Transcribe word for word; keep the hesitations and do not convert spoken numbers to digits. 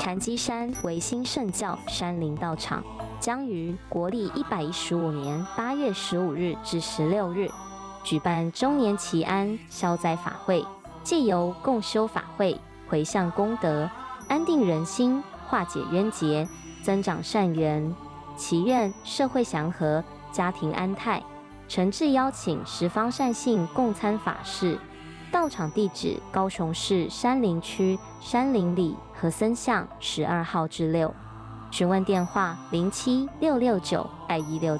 潭基山维新圣教山林道场将于国历一百一十五年八月十五日至十六日举办周年祈安消灾法会，借由共修法会、回向功德、安定人心、化解冤结、增长善缘，祈愿社会祥和、家庭安泰。诚挚邀请十方善信共参法事。道场地址：高雄市山林区山林里和森巷十二号至六。询问电话：零七六六九二一六。